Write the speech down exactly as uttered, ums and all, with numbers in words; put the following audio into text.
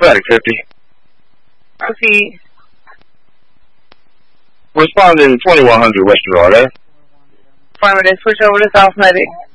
Static fifty. Repeat. Responding twenty-one hundred Western Raleigh. Affirmative. Switch over to South Medic.